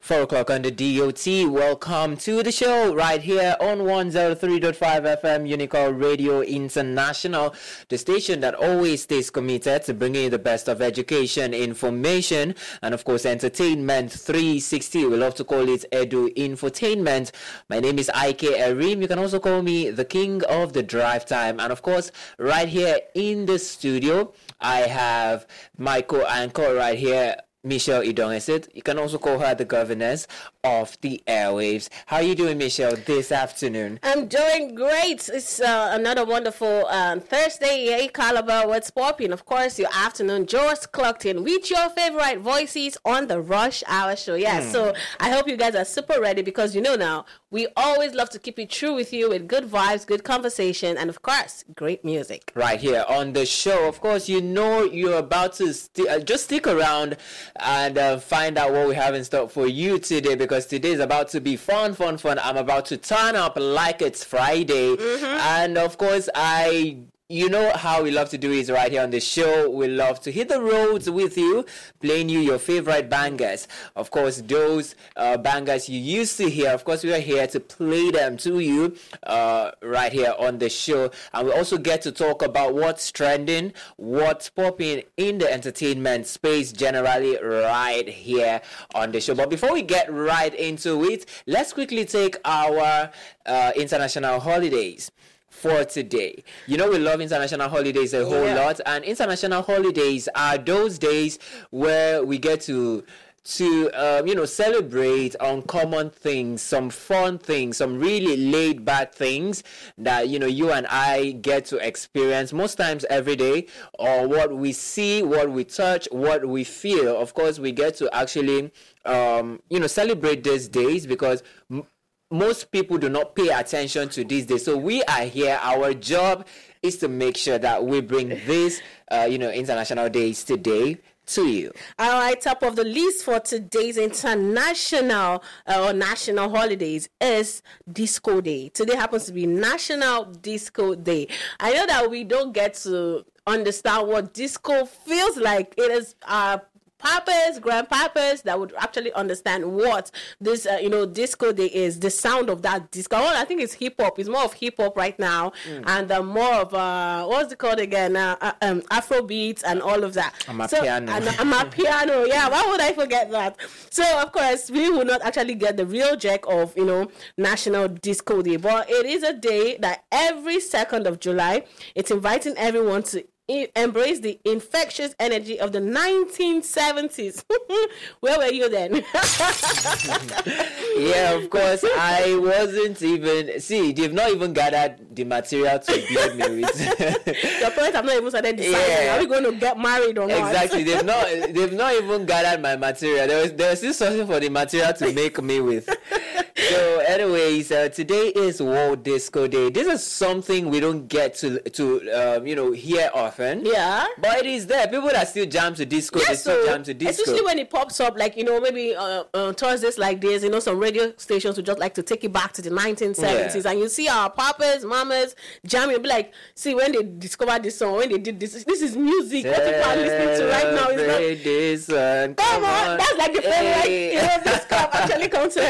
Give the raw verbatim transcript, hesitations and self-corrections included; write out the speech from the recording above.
four o'clock on the D O T. Welcome to the show right here on one oh three point five F M Unicor Radio International, the station that always stays committed to bringing you the best of education, information, and of course entertainment three sixty. We love to call it Edu Infotainment. My name is I K Arim. You can also call me the king of the drive time. And of course, right here in the studio, I have my co-anchor right here, Michelle Idongesit. You can also call her the governess of the airwaves. How are you doing, Michelle, this afternoon? I'm doing great. It's uh, another wonderful um, Thursday. Hey, Caliber, what's popping? Of course, your afternoon just clocked in with your favorite voices on the Rush Hour Show. Yeah, mm. So I hope you guys are super ready because you know now, we always love to keep it true with you with good vibes, good conversation, and of course, great music. Right here on the show. Of course, you know you're about to st- uh, just stick around and uh, find out what we have in store for you today, because today is about to be fun, fun, fun. I'm about to turn up like it's Friday. Mm-hmm. And of course, I... You know how we love to do is right here on the show. We love to hit the roads with you, playing you your favorite bangers. Of course, those uh, bangers you used to hear. Of course, we are here to play them to you uh, right here on the show. And we also get to talk about what's trending, what's popping in the entertainment space generally right here on the show. But before we get right into it, let's quickly take our uh, international holidays for today. You know we love international holidays a whole yeah. lot, and international holidays are those days where we get to to um, you know celebrate uncommon things, some fun things, some really laid back things that you know you and I get to experience most times every day, or what we see, what we touch, what we feel. Of course, we get to actually um, you know celebrate these days because m- most people do not pay attention to these days. So we are here. Our job is to make sure that we bring this, uh, you know, international days today to you. All right, top of the list for today's international uh, or national holidays is Disco Day. Today happens to be National Disco Day. I know that we don't get to understand what disco feels like. It is uh papas, grandpapas that would actually understand what this, uh, you know, disco day is, the sound of that disco. Well, I think it's hip hop. It's more of hip hop right now, mm. and uh, more of uh, what's it called again? Uh, uh, um, Afro beats and all of that. I'm a so, piano. And, I'm a piano. Yeah, why would I forget that? So of course we will not actually get the real jack of you know National Disco Day, but it is a day that every second of July it's inviting everyone to embrace the infectious energy of the nineteen seventies. Where were you then? Yeah, of course. I wasn't even... See, they've not even gathered the material to build me with. Your parents have not even started deciding. Yeah. Are we going to get married or not? Exactly. They've not They've not even gathered my material. There was, there was still something for the material to make me with. So anyways, uh, today is World Disco Day. This is something we don't get to, to um, you know, hear often. Yeah. But it is there. People that still jam to disco, yeah, they still so, jam to disco. Especially when it pops up, like, you know, maybe uh, uh, Thursdays like this, you know, some radio stations would just like to take it back to the nineteen seventies. Yeah. And you see our papas, mamas jamming. Be like, see, when they discovered this song, when they did this, this is music. What people are listening to right now is not... This one. Come on. That's like the favorite, hey. You know, this club actually comes to